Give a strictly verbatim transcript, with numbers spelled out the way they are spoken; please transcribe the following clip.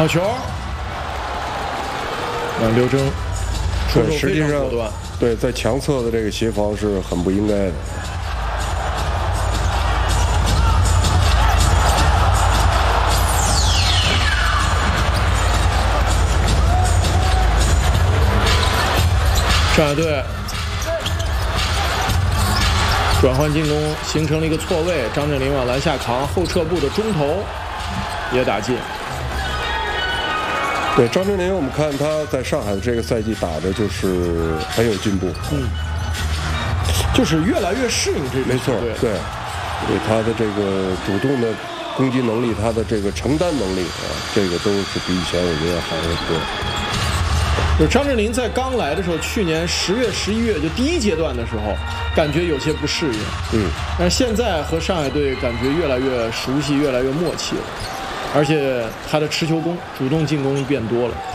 好球。啊，刘铮出手对，实际上非常果断， 对在强侧的这个协防是很不应该的。 上海队转换进攻，形成了一个错位，张镇麟往篮下扛，后撤步的中投也打进。 对张镇麟，我们看他在上海的这个赛季打的就是很有进步， 嗯，就是越来越适应这个没错，对，对他的这个主动的攻击能力，他的这个承担能力啊，这个都是比以前我觉得好很多。 就张镇麟在刚来的时候，去年十月、十一月就第一阶段的时候，感觉有些不适应， 嗯， 但是现在和上海队感觉越来越熟悉，越来越默契了，而且他的持球攻、主动进攻变多了。